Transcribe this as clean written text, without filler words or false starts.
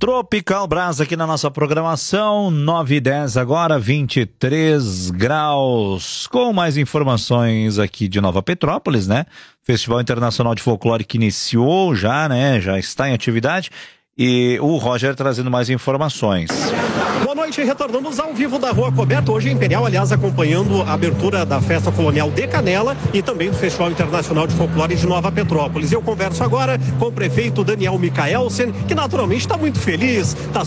Tropical Brás aqui na nossa programação, 9h10 agora, 23 graus. Com mais informações aqui de Nova Petrópolis, né? Festival Internacional de Folclore que iniciou já, né? Já está em atividade. E o Roger trazendo mais informações. Boa noite, retornamos ao vivo da Rua Coberta, hoje em Imperial, aliás, acompanhando a abertura da Festa Colonial de Canela e também do Festival Internacional de Folclore de Nova Petrópolis. Eu converso agora com o prefeito Daniel Michaelsen, que naturalmente está muito feliz, está